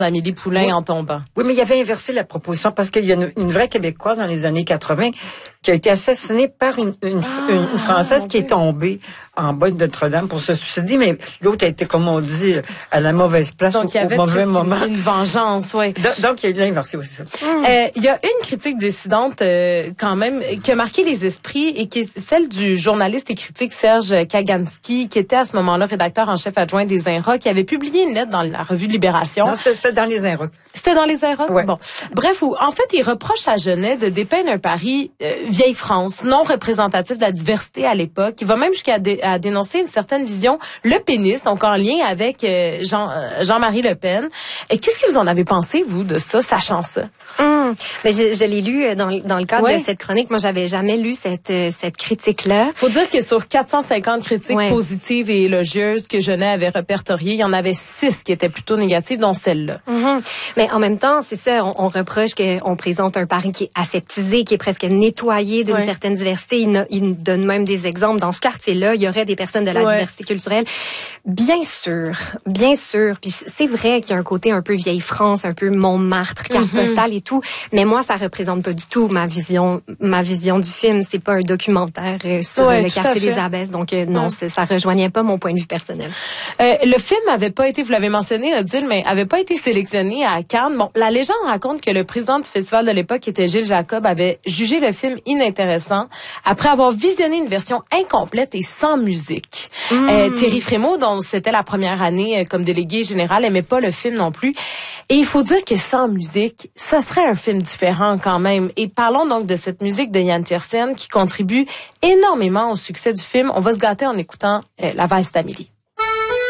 d'Amélie Poulain Oui. en tombant. Oui, mais il avait inversé la proposition parce qu'il y a une vraie Québécoise dans les années 80 qui a été assassinée par une Française qui est tombée en bas de Notre-Dame pour se suicider, mais l'autre a été, comme on dit, à la mauvaise place Donc, il y avait au mauvais moment. une vengeance, oui. Donc, il y a eu l'inversé aussi. Ça. Il y a une critique dissidente quand même qui a marqué les esprits et qui est celle du journaliste et critique Serge Kaganski, qui était à ce moment-là rédacteur en chef adjoint des Inrocks, qui avait publié une lettre dans la revue Libération. Non, c'était dans les Inrocks. C'était dans les Inrocks? Ouais. Bon. Bref, en fait, il reproche à Genet de dépeindre un Paris vieille France, non représentatif de la diversité à l'époque. Il va même jusqu'à à dénoncer une certaine vision le péniste, donc en lien avec Jean-Marie Le Pen. Et qu'est-ce que vous en avez pensé, vous, de ça, sachant ça? Mais je l'ai lu dans le cadre de cette chronique. Moi, j'avais jamais lu cette critique-là. Faut dire que sur 450 critiques positives et élogieuses que Genet avait répertoriées, il y en avait 6 qui étaient plutôt négatives, dont celle-là. Mais en même temps, c'est ça, on reproche qu'on présente un Paris qui est aseptisé, qui est presque nettoyé d'une certaine diversité. Il donne même des exemples. Dans ce quartier-là, il y aurait des personnes de la diversité culturelle. Bien sûr. Puis c'est vrai qu'il y a un côté un peu vieille France, un peu Montmartre, carte postale et tout. Mais moi, ça représente pas du tout ma vision du film. C'est pas un documentaire sur le quartier des Abbesses. Donc non, ça rejoignait pas mon point de vue personnel. Le film avait pas été, vous l'avez mentionné, Odile, mais avait pas été sélectionné à Cannes. Bon, la légende raconte que le président du festival de l'époque, qui était Gilles Jacob, avait jugé le film inintéressant après avoir visionné une version incomplète et sans musique. Thierry Frémaux, dont c'était la première année comme délégué général, aimait pas le film non plus. Et il faut dire que sans musique, ça serait un film différent quand même. Et parlons donc de cette musique de Yann Tiersen qui contribue énormément au succès du film. On va se gâter en écoutant La valse d'Amélie.